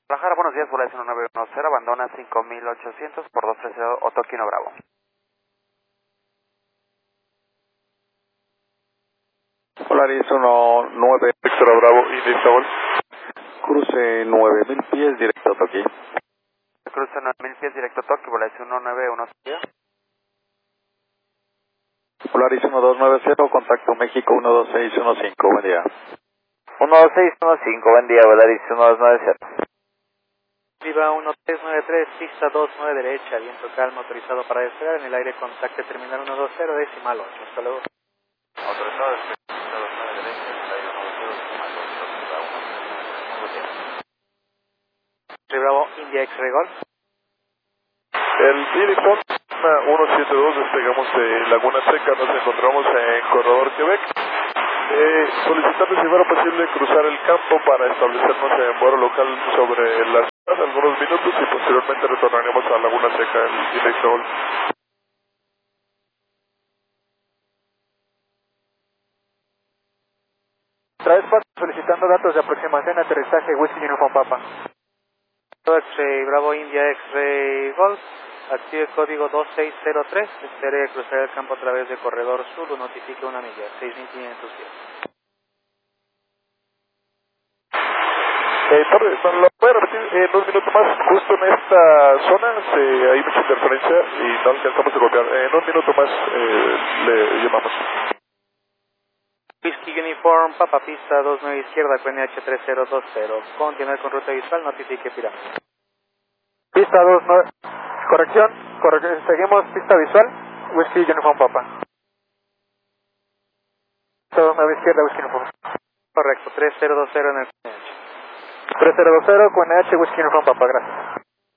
Guadalajara, buenos días, Volaris 1910, abandona 5800 por 230 Otoquino Bravo. Volaris 19 Víctor Bravo, Indistable. Cruce 9000 pies directo a Toki. Cruce 9000 pies directo a Toki, Volaris 1910. Volaris 1290, contacto México 12615, buen día. 12615, buen día, Volaris 1290. Viva 1393, pista 29 derecha, viento calmo, autorizado para despegar en el aire, contacte terminal 120, decimal 8, hasta luego. Autorizado despegar, pista 29 derecha, en el aire 120, decimal 8, Viva 1. Bravo, India X-Ray Golf. El Phoenix 172, despegamos de Laguna Seca, nos encontramos en Corredor Quebec. Solicitando si fuera posible cruzar el campo para establecernos en vuelo local sobre la ciudad algunos minutos y posteriormente retornaremos a Laguna Seca, el directo Golf. Solicitando datos de aproximación, aterrizaje, Whiskey Uniform Papa. X-Ray, Bravo India X-Ray Golf, active código 2603, espere cruzar el campo a través de corredor sur, lo notifique una milla, 6500 pies. ¿Lo puede repetir 2 minutos más? Justo en esta zona hay mucha interferencia y no alcanzamos a copiar. En 1 minuto más le llamamos. Whiskey Uniform Papa, pista 29 izquierda, QNH 3020. Continuar con ruta visual, notifique pirámide. Pista 29, corrección, seguimos pista visual, Whiskey Uniform Papa. 29 izquierda, Whiskey Uniform. Correcto, 3020 en el QNH. 3020, QNH, Whiskey Uniform Papa, gracias.